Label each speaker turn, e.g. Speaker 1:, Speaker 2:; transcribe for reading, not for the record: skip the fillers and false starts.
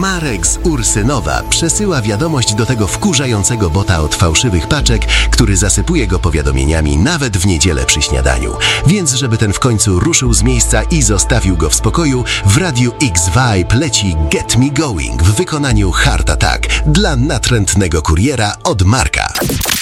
Speaker 1: Marek z Ursynowa przesyła wiadomość do tego wkurzającego bota od fałszywych paczek, który zasypuje go powiadomieniami nawet w niedzielę przy śniadaniu. Więc żeby ten w końcu ruszył z miejsca i zostawił go w spokoju, w Radiu X-Vibe leci Get Me Going w wykonaniu Heart Attack dla natrętnego kuriera od Marka.